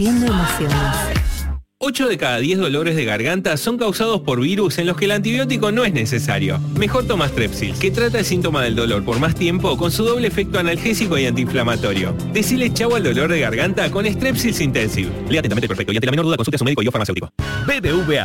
Viendo emociones. 8 de cada 10 dolores de garganta son causados por virus en los que el antibiótico no es necesario. Mejor toma Strepsils, que trata el síntoma del dolor por más tiempo con su doble efecto analgésico y antiinflamatorio. Decile chau al dolor de garganta con Strepsils Intensive. Lea atentamente el prospecto y ante la menor duda consulte a su médico y o farmacéutico. BBVA